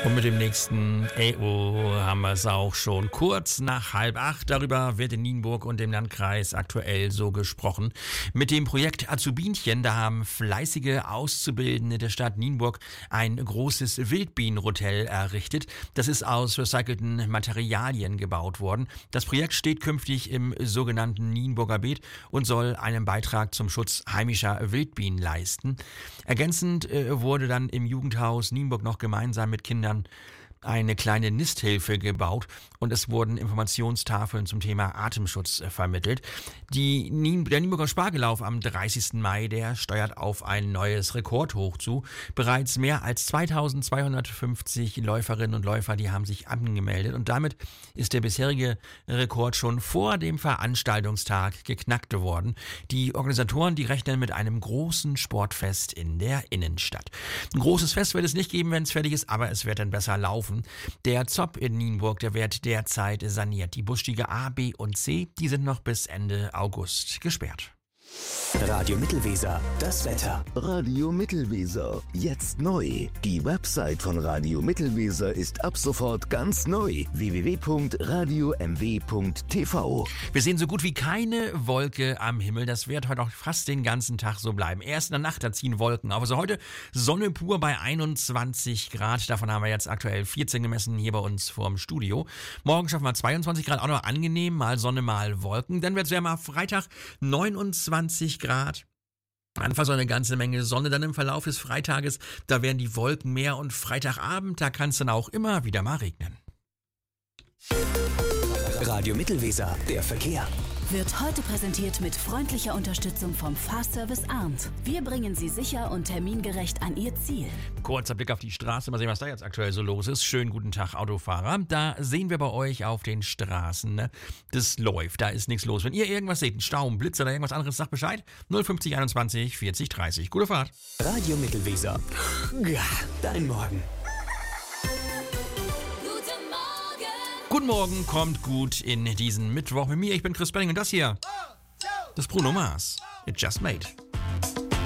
Und mit dem nächsten EO haben wir es auch schon kurz nach 7:30. Darüber wird in Nienburg und dem Landkreis aktuell so gesprochen. Mit dem Projekt Azubinchen, da haben fleißige Auszubildende der Stadt Nienburg ein großes Wildbienenhotel errichtet. Das ist aus recycelten Materialien gebaut worden. Das Projekt steht künftig im sogenannten Nienburger Beet und soll einen Beitrag zum Schutz heimischer Wildbienen leisten. Ergänzend wurde dann im Jugendhaus Nienburg noch gemeinsam mit Kindern eine kleine Nisthilfe gebaut und es wurden Informationstafeln zum Thema Atemschutz vermittelt. Der Nienburger Spargelauf am 30. Mai, der steuert auf ein neues Rekordhoch zu. Bereits mehr als 2250 Läuferinnen und Läufer, die haben sich angemeldet und damit ist der bisherige Rekord schon vor dem Veranstaltungstag geknackt worden. Die Organisatoren, die rechnen mit einem großen Sportfest in der Innenstadt. Ein großes Fest wird es nicht geben, wenn es fertig ist, aber es wird dann besser laufen. Der ZOP in Nienburg, der wird derzeit saniert. Die Busstiege A, B und C, die sind noch bis Ende August gesperrt. Radio Mittelweser, das Wetter. Radio Mittelweser, jetzt neu. Die Website von Radio Mittelweser ist ab sofort ganz neu. www.radiomw.tv. Wir sehen so gut wie keine Wolke am Himmel. Das wird heute auch fast den ganzen Tag so bleiben. Erst in der Nacht, da ziehen Wolken auf. Also heute Sonne pur bei 21 Grad. Davon haben wir jetzt aktuell 14 gemessen hier bei uns vorm Studio. Morgen schaffen wir 22 Grad, auch noch angenehm. Mal Sonne, mal Wolken. Dann wird es wärmer. Freitag 29 Grad. Anfang so eine ganze Menge Sonne, dann im Verlauf des Freitages, da werden die Wolken mehr und Freitagabend, da kann es dann auch immer wieder mal regnen. Radio Mittelweser, der Verkehr. Wird heute präsentiert mit freundlicher Unterstützung vom Fahrservice Arndt. Wir bringen Sie sicher und termingerecht an Ihr Ziel. Kurzer Blick auf die Straße, mal sehen, was da jetzt aktuell so los ist. Schönen guten Tag, Autofahrer. Da sehen wir bei euch auf den Straßen, ne? Das läuft, da ist nichts los. Wenn ihr irgendwas seht, einen Stau, einen Blitz oder irgendwas anderes, sagt Bescheid. 050 21 40 30. Gute Fahrt. Radio Mittelweser. Ja, dein Morgen. Guten Morgen, kommt gut in diesen Mittwoch mit mir. Ich bin Chris Benning und das hier, das Bruno Mars. It Just Made.